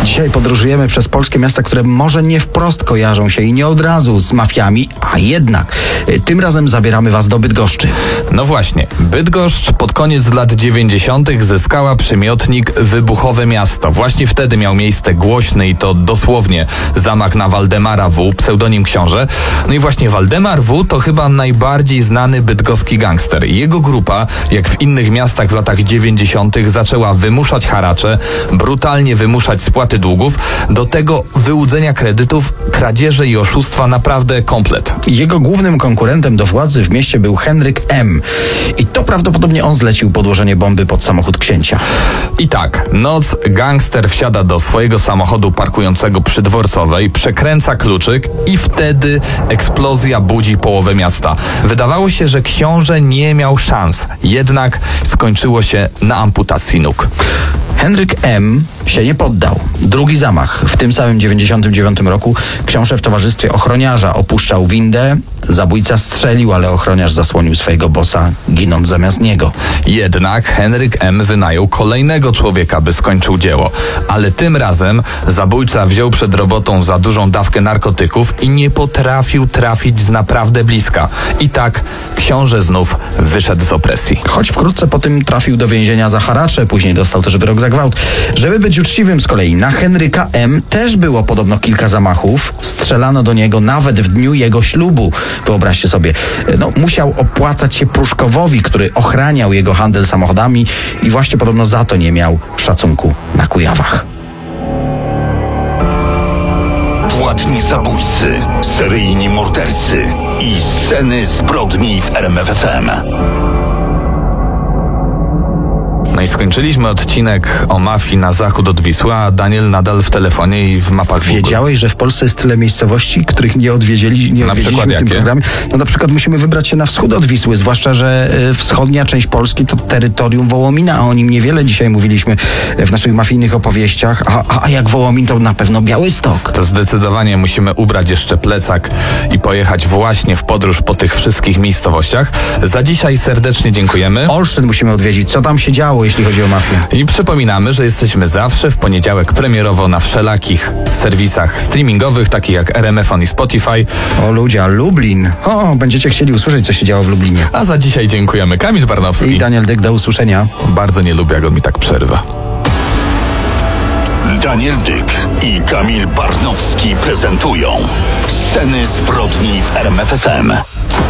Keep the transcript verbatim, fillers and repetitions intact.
Dzisiaj podróżujemy przez polskie miasta, które może nie wprost kojarzą się i nie od razu z mafiami, a jednak tym razem zabieramy was do Bydgoszczy. No właśnie, Bydgoszcz pod koniec lat dziewięćdziesiątych zyskała przymiotnik wybuchowe miasto. Właśnie wtedy miał miejsce głośny i to dosłownie zamach na Waldemara W., pseudonim Książę. No i właśnie Waldemar W. to chyba najbardziej znany bydgoski gangster. Jego grupa, jak w innych miastach w latach dziewięćdziesiątych, zaczęła wymuszać haracze, brutalnie wymuszać spłaty długów, do tego wyłudzenia kredytów, kradzieże i oszustwa, naprawdę komplet. Jego głównym konkurentem do władzy w mieście był Henryk M. I to prawdopodobnie on zlecił podłożenie bomby pod samochód księcia. I tak, noc, gangster wsiada do swojego samochodu parkującego przy Dworcowej, przekręca kluczyk i wtedy eksplozja budzi połowę miasta. Wydawało się, że Książę nie miał szans, jednak skończyło się na amputacji nóg. Henryk M. się nie poddał. Drugi zamach. W tym samym dziewięćdziesiątym dziewiątym roku Książę w towarzystwie ochroniarza opuszczał windę. Zabójca strzelił, ale ochroniarz zasłonił swojego bossa, ginąc zamiast niego. Jednak Henryk M. wynajął kolejnego człowieka, by skończył dzieło. Ale tym razem zabójca wziął przed robotą za dużą dawkę narkotyków i nie potrafił trafić z naprawdę bliska. I tak Książę znów wyszedł z opresji. Choć wkrótce po tym trafił do więzienia za haracze, później dostał też wyrok za gwałt. Żeby być uczciwym z kolei, na Henryka M. też było podobno kilka zamachów. Strzelano do niego nawet w dniu jego ślubu. Wyobraźcie sobie, no, musiał opłacać się Pruszkowowi, który ochraniał jego handel samochodami i właśnie podobno za to nie miał szacunku na Kujawach. Płatni zabójcy, seryjni mordercy i sceny zbrodni w R M F F M. No i skończyliśmy odcinek o mafii na zachód od Wisły, a Daniel nadal w telefonie i w mapach Google. Wiedziałeś, że w Polsce jest tyle miejscowości, których nie odwiedzili, nie na odwiedziliśmy przykład w tym jakie? programie? No na przykład musimy wybrać się na wschód od Wisły, zwłaszcza, że y, wschodnia część Polski to terytorium Wołomina, a o nim niewiele dzisiaj mówiliśmy w naszych mafijnych opowieściach, a, a, a jak Wołomin to na pewno Białystok. To zdecydowanie musimy ubrać jeszcze plecak i pojechać właśnie w podróż po tych wszystkich miejscowościach. Za dzisiaj serdecznie dziękujemy. Olsztyn musimy odwiedzić, co tam się działo, jeśli chodzi o mafię. I przypominamy, że jesteśmy zawsze w poniedziałek premierowo na wszelakich serwisach streamingowych, takich jak R M F on i Spotify. O ludzie, a Lublin. O, będziecie chcieli usłyszeć, co się działo w Lublinie. A za dzisiaj dziękujemy. Kamil Barnowski. I Daniel Dyk, do usłyszenia. Bardzo nie lubię, jak on mi tak przerywa. Daniel Dyk i Kamil Barnowski prezentują Sceny zbrodni w R M F F M.